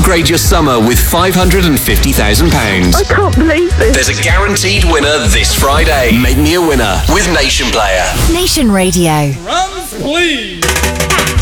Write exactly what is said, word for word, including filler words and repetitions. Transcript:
Upgrade your summer with five hundred fifty thousand pounds. I can't believe this. There's a guaranteed winner this Friday. Make me a winner with Nation Player. Nation Radio. Drums, please.